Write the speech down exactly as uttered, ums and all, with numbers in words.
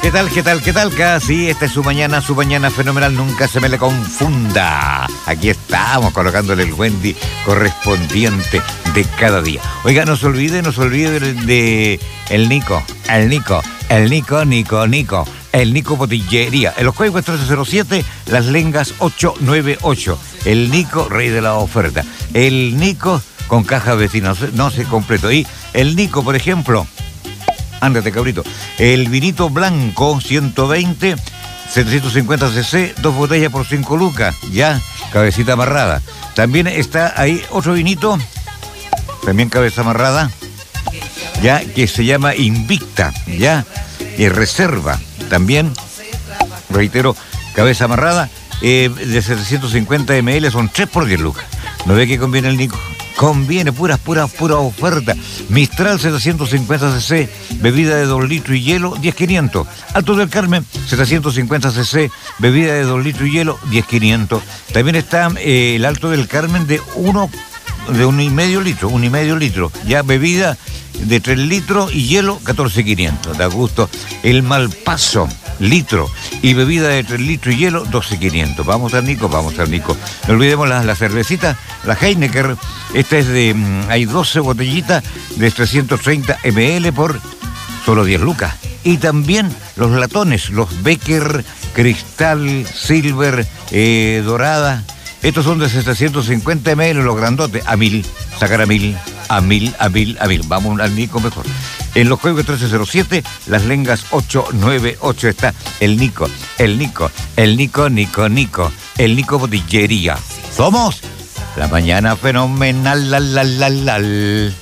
¿Qué tal, qué tal, qué tal? Casi esta es su mañana, su mañana fenomenal, nunca se me le confunda. Aquí estamos colocándole el Wendy correspondiente de cada día. Oiga, no se olvide, no se olvide de, de el Nico, el Nico, el Nico, Nico, Nico, el Nico Botillería. En los códigos trece cero siete, Las Lengas ocho nueve ocho. El Nico, rey de la oferta. El Nico con caja vecina, no sé completo. Y el Nico, por ejemplo... Ándate, cabrito. El vinito blanco, ciento veinte, setecientos cincuenta cc, dos botellas por cinco lucas. Ya, cabecita amarrada. También está ahí otro vinito, también cabeza amarrada, ya, que se llama Invicta, ya, y reserva. También, reitero, cabeza amarrada, eh, de setecientos cincuenta mililitros, son tres por diez lucas. ¿No ve que conviene el Nico? Conviene, puras, puras, pura oferta. Mistral setecientos cincuenta cc, bebida de dos litros y hielo, diez quinientos. Alto del Carmen, setecientos cincuenta cc, bebida de dos litros y hielo, diez quinientos. También está eh, el Alto del Carmen de uno, de un y medio litro, un y medio litro. Ya bebida de tres litros y hielo, catorce quinientos. Da gusto. El Malpaso, litro, y bebida de tres litros y hielo, doce quinientos. Vamos al Nico, vamos al Nico. No olvidemos la, la cervecita, la Heineken. Esta es de, hay doce botellitas de trescientos treinta mililitros por solo diez lucas. Y también los latones, los Becker, Cristal, Silver, eh, Dorada. Estos son de setecientos cincuenta mililitros, los grandotes, a mil, sacar a mil, a mil, a mil, a mil. Vamos al Nico mejor. En los códigos trece cero siete, Las Lengas ocho nueve ocho está el Nico, el Nico, el Nico, Nico, Nico, el Nico Botillería. Somos la mañana fenomenal, la, la, la, la.